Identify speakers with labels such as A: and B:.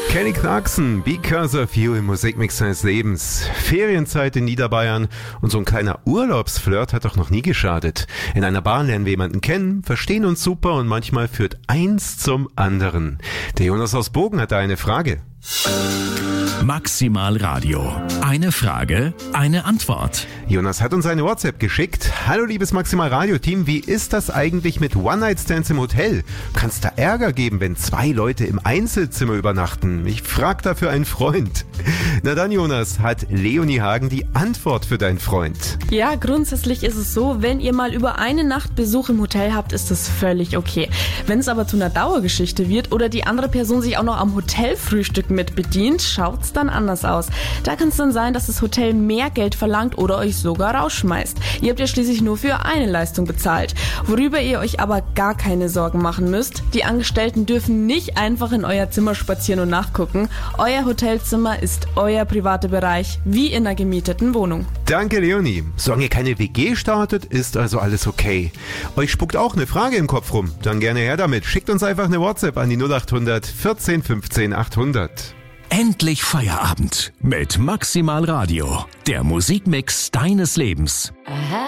A: Kelly Clarkson, Because of You im Musikmix seines Lebens. Ferienzeit in Niederbayern und so ein kleiner Urlaubsflirt hat doch noch nie geschadet. In einer Bar lernen wir jemanden kennen, verstehen uns super und manchmal führt eins zum anderen. Der Jonas aus Bogen hat da eine Frage.
B: Maximal Radio. Eine Frage, eine Antwort.
A: Jonas hat uns eine WhatsApp geschickt. Hallo liebes Maximal Radio Team, wie ist das eigentlich mit One-Night-Stands im Hotel? Kann es da Ärger geben, wenn 2 Leute im Einzelzimmer übernachten? Ich frag dafür einen Freund. Na dann Jonas, hat Leonie Hagen die Antwort für deinen Freund.
C: Ja, grundsätzlich ist es so, wenn ihr mal über eine Nacht Besuch im Hotel habt, ist das völlig okay. Wenn es aber zu einer Dauergeschichte wird oder die andere Person sich auch noch am Hotelfrühstück mit bedient, schaut's dann anders aus. Da kann es dann sein, dass das Hotel mehr Geld verlangt oder euch sogar rausschmeißt. Ihr habt ja schließlich nur für eine Leistung bezahlt. Worüber ihr euch aber gar keine Sorgen machen müsst, die Angestellten dürfen nicht einfach in euer Zimmer spazieren und nachgucken. Euer Hotelzimmer ist euer privater Bereich, wie in einer gemieteten Wohnung.
A: Danke Leonie. Solange ihr keine WG startet, ist also alles okay. Euch spuckt auch eine Frage im Kopf rum? Dann gerne her damit. Schickt uns einfach eine WhatsApp an die 0800 14 15 800.
B: Endlich Feierabend mit Maximal Radio. Der Musikmix deines Lebens.